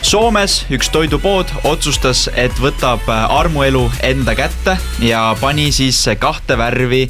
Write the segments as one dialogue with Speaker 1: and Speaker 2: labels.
Speaker 1: Soomes üks toidupood otsustas, et võtab armuelu enda kätte ja pani siis 2 värvi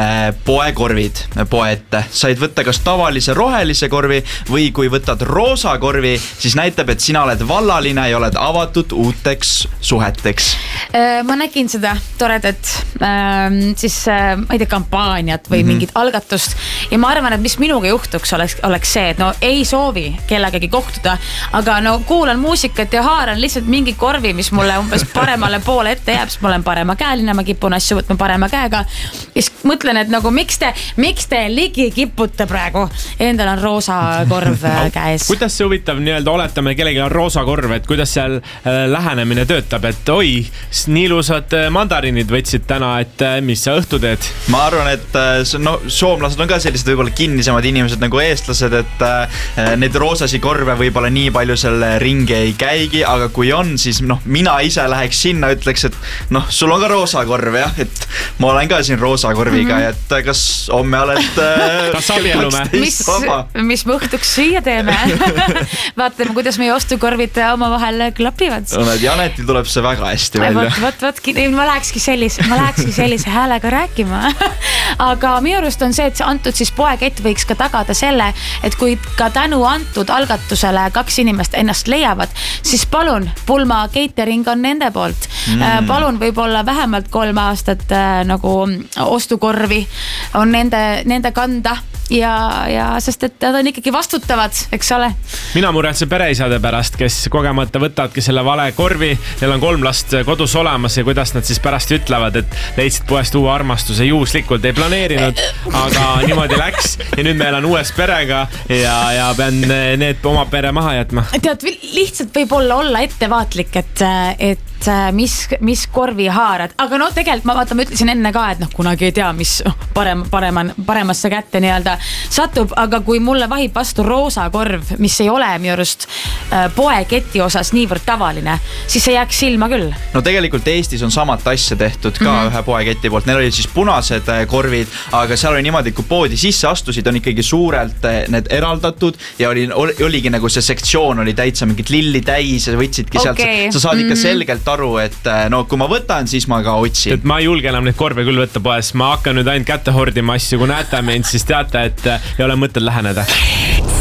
Speaker 1: poekorvid poe ette. Said võtta kas tavalise rohelise korvi või kui võtad roosa korvi, siis näitab, et sina oled vallaline ja oled avatud uuteks suheteks.
Speaker 2: Ma nägin seda toredat siis, ma ei tea, kampaaniat või mingit algatust ja ma arvan, et mis minuga juhtuks oleks see, et no ei soovi kellegagi kohtuda, aga no kuulan muusikat ja haaran lihtsalt mingi korvi, mis mulle umbes paremale poole ette jääb, sest ma olen paremakäeline, ma kipun asju võtma parema käega ja siis mõtlen, et nagu miks te ligi kipute praegu, endal on roosa korv käes.
Speaker 3: Kuidas see huvitav nii-öelda oletame, kellegi on roosa korv, et kuidas seal lähenemine töötab, et oi, nii ilusad mandariinid võtsid täna, et mis sa õhtu teed?
Speaker 1: Ma arvan, et no, soomlased on ka sellised võib-olla kinnisemad inimesed nagu eestlased, et need roosasi korve võib-olla nii palju selle ringi ei käigi, aga kui on, siis mina ise läheks sinna, ütleks, et sul on ka roosa korv, jah, et ma olen ka siin roosa korviga, et kas homme oled
Speaker 3: kas abiellume?
Speaker 2: Mis me õhtuks süüa teeme? Vaatame, kuidas meie ostukorvid oma vahel klapivad.
Speaker 1: Janetil tuleb see väga hästi välja.
Speaker 2: Ma lähekski sellise häälega rääkima. Aga minu arust on see, et see antud siis poekett võiks ka tagada selle, et kui ka tänu antud algatusele 2 inimest ennast leiavad, siis palun, Pulma catering on nende poolt. Palun võib-olla vähemalt 3 aastat nagu ostukorvi on nende kanda ja sest et nad on ikkagi vastutavad, eks ole.
Speaker 3: Mina muretsen pereisade pärast, kes kogemata võtavadki selle vale korvi, neil on 3 last kodus olemas ja kuidas nad siis pärast ütlevad, et leidsid poest uue armastuse, juhuslikult ei planeerinud, aga niimoodi läks ja nüüd meil on uues perega ja pean need oma pere maha jätma.
Speaker 2: Tead, lihtsalt võib olla ettevaatlik, et mis korvi haarad, aga no tegelikult ma ütlesin enne ka, et kunagi ei tea, mis paremasse kätte nii-öelda satub, aga kui mulle vahib vastu roosa korv, mis ei ole minu arust poeketi osas niivõrd tavaline, siis see jääks silma küll.
Speaker 1: No tegelikult Eestis on samat asja tehtud ka ühe poeketi poolt, neil olid siis punased korvid, aga seal oli niimoodi, kui poodi sisse astusid, on ikkagi suurelt need eraldatud ja oligi nagu see sektsioon oli täitsa mingit lilli täis ja võtsidki sealt, sa saad ikka selgelt aru, et kui ma võtan, siis ma ka otsin.
Speaker 3: Et ma ei julge enam neid korve küll võtta poes, ma hakkan nüüd ainult kätte hordima asju, kui näete mind, siis teate, et ei ole mõtted läheneda.